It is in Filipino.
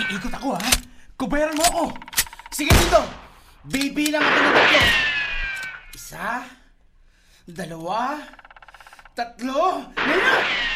Iikot ako, ha? Kubayaran mo ako! Sige, dito! Bibilang ako ng 3. 1, 2, 3, ngayon!